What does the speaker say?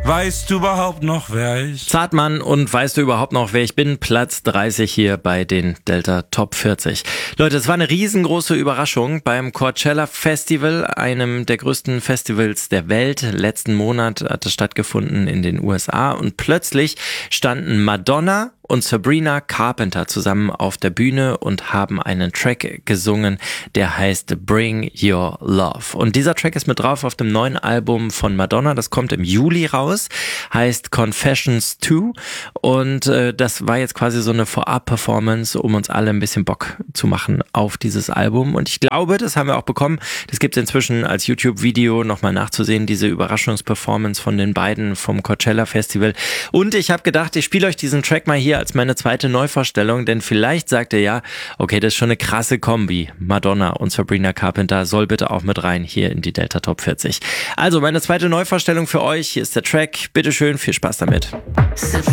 Weißt du überhaupt noch, wer ich? Zartmann und weißt du überhaupt noch, wer ich bin? Platz 30 hier bei den Delta Top 40. Leute, es war eine riesengroße Überraschung beim Coachella Festival, einem der größten Festivals der Welt. Letzten Monat hat es stattgefunden in den USA und plötzlich standen Madonna und Sabrina Carpenter zusammen auf der Bühne und haben einen Track gesungen, der heißt Bring Your Love. Und dieser Track ist mit drauf auf dem neuen Album von Madonna, das kommt im Juli raus, heißt Confessions 2 und das war jetzt quasi so eine Vorab-Performance, um uns alle ein bisschen Bock zu machen auf dieses Album und ich glaube, das haben wir auch bekommen, das gibt es inzwischen als YouTube-Video nochmal nachzusehen, diese Überraschungsperformance von den beiden vom Coachella Festival und ich habe gedacht, ich spiele euch diesen Track mal hier als meine zweite Neuvorstellung, denn vielleicht sagt ihr ja, okay, das ist schon eine krasse Kombi. Madonna und Sabrina Carpenter soll bitte auch mit rein hier in die Delta Top 40. Also meine zweite Neuvorstellung für euch, hier ist der Track. Bitteschön, viel Spaß damit. Sabrina